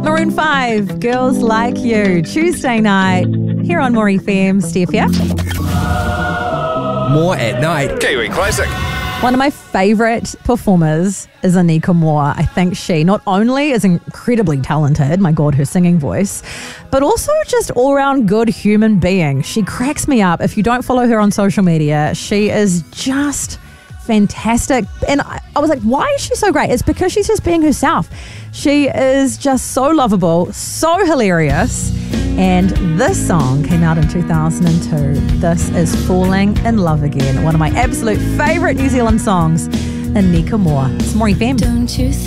Maroon 5, Girls Like You, Tuesday night, here on More FM. Steph here. More at night. Kiwi Classic. One of my favourite performers is Anika Moore. I think she not only is incredibly talented, my God, her singing voice, but also just all-round good human being. She cracks me up. If you don't follow her on social media, she is just fantastic. And I was like, why is she so great? It's because she's just being herself. She is just so lovable, so hilarious. And this song came out in 2002. This is Falling in Love Again, one of my absolute favourite New Zealand songs, Anika Moore. It's More FM. Don't you